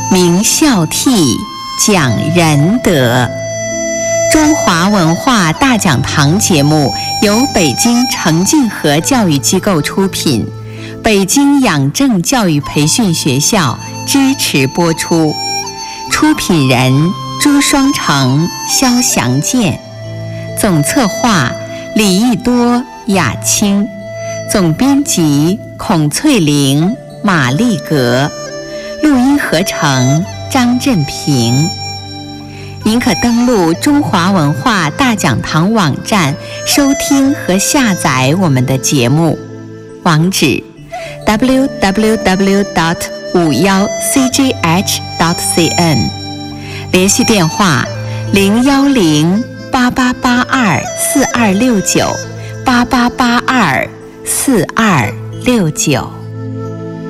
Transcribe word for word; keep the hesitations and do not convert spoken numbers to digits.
明孝悌，讲仁德。中华文化大讲堂节目由北京程敬和教育机构出品，北京养正教育培训学校支持播出。出品人朱双成、肖祥健，总策划李义多、雅青，总编辑孔翠玲、马丽格，录音合成张振平。您可登录中华文化大讲堂网站收听和下载我们的节目，网址 double-u double-u double-u dot 五一 c j h dot c n， 联系电话零一零八八八二四二六九八八八二四二六九。